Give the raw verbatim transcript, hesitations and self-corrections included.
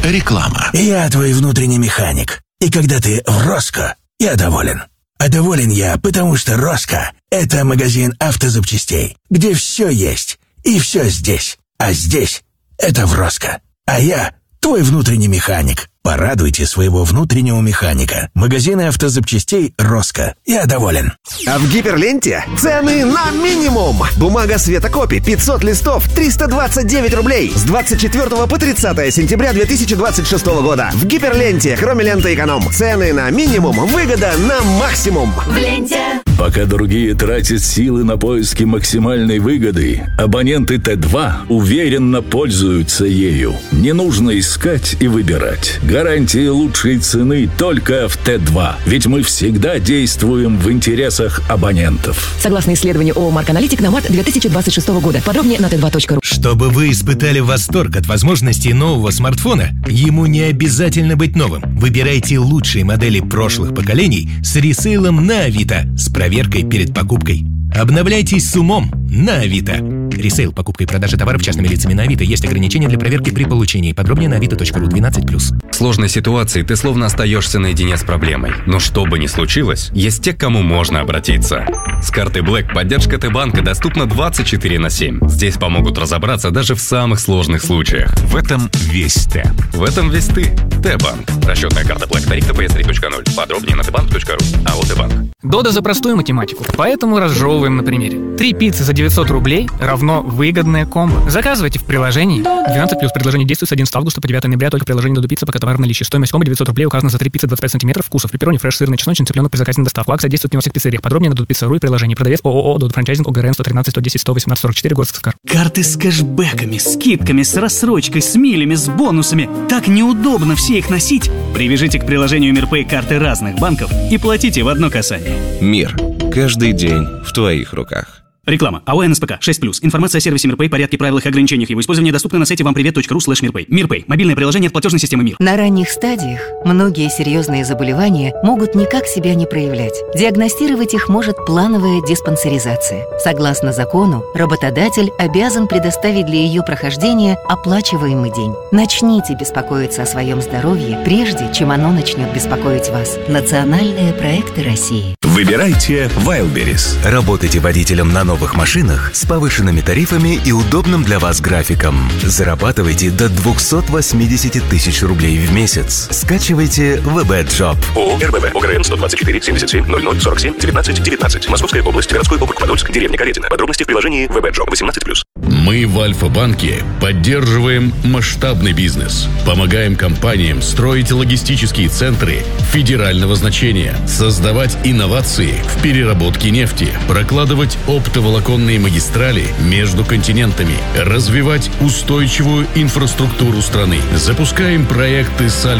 Реклама. Я твой внутренний механик. И когда ты в Роско, я доволен. А доволен я, потому что Роско — это магазин автозапчастей, где все есть и все здесь. А здесь — это в Роско. А я твой внутренний механик. Порадуйте своего внутреннего механика. Магазины автозапчастей Роско. Я доволен. А в Гиперленте цены на минимум. Бумага Светокопи пятьсот листов триста двадцать девять рублей с двадцать четвёртого по тридцатое сентября две тысячи двадцать шестого года. В Гиперленте, кроме ленты эконом. Цены на минимум, выгода на максимум. В ленте. Пока другие тратят силы на поиски максимальной выгоды, абоненты Т два уверенно пользуются ею. Не нужно искать и выбирать. Гарантия лучшей цены только в Т два. Ведь мы всегда действуем в интересах абонентов. Согласно исследованию ООО «Марк Аналитик» на март две тысячи двадцать шестого года. Подробнее на тэ два точка ру. Чтобы вы испытали восторг от возможностей нового смартфона, ему не обязательно быть новым. Выбирайте лучшие модели прошлых поколений с ресейлом на Авито с проверкой перед покупкой. Обновляйтесь с умом на Авито. Ресейл, покупка и продажа товаров частными лицами на Авито. Есть ограничения для проверки при получении. Подробнее на авито точка ру. двенадцать плюс. В сложной ситуации ты словно остаешься наедине с проблемой. Но что бы ни случилось, есть те, к кому можно обратиться. С картой Black поддержка Т-банка доступна двадцать четыре на семь. Здесь помогут разобраться даже в самых сложных случаях. В этом весь Т. В этом весь ты. Т-банк. Расчетная карта Black. Тариф Т П С три точка ноль. Подробнее на тэ банк точка ру. АО Т-банк. Дода за простую математику, поэтому разжевываем на примере. Три пиццы за девятьсот рублей равно выгодное комбо. Заказывайте в приложении. двенадцать плюс. Предложение действует с одиннадцатого августа по девятого ноября только в приложении Додо Пицца, пока товар в наличии. Стоимость комбо девятьсот рублей указана за три пиццы двадцать пять сантиметров вкусов. Пепперони, фреш, сырный, чесночный, цыпленок при заказе на доставку. Акция действует не во всех пиццериях. Подробнее на Додо Пицца точка ру и приложении. Продавец ООО Додо Франчайзинг ОГРН сто тринадцать сто десять сто восемнадцать сорок четыре город Сыскар. Карты с кэшбэками, скидками, с рассрочкой, с милями, с бонусами. Так неудобно все их носить. Привяжите к приложению Мирпэй карты разных банков и платите в одно касание. Мир. Каждый день в твоих руках. Реклама. АО эн эс пэ ка шесть плюс. Информация о сервисе Мирпэй, порядке, правилах и ограничениях его использования доступна на сайте вампривет точка ру слэш Мирпэй. Мирпэй. Мобильное приложение от платежной системы Мир. На ранних стадиях многие серьезные заболевания могут никак себя не проявлять. Диагностировать их может плановая диспансеризация. Согласно закону, работодатель обязан предоставить для ее прохождения оплачиваемый день. Начните беспокоиться о своем здоровье, прежде чем оно начнет беспокоить вас. Национальные проекты России. Выбирайте Wildberries. Работайте водителем на новых машинах с повышенными тарифами и удобным для вас графиком. Зарабатывайте до двести восемьдесят тысяч рублей в месяц. Скачивайте вэ бэ Job. ООО РБВ ОГРН сто двадцать четыре семьдесят семь ноль ноль сорок семь девятнадцать девятнадцать. Московская область, городской округ Подольск, деревня Каретина. Подробности в приложении вэ бэ Job восемнадцать плюс. Мы в Альфа-банке поддерживаем масштабный бизнес. Помогаем компаниям строить логистические центры федерального значения, создавать инновации в переработке нефти, прокладывать оптоволоконные магистрали между континентами, развивать устойчивую инфраструктуру страны. Запускаем проекты с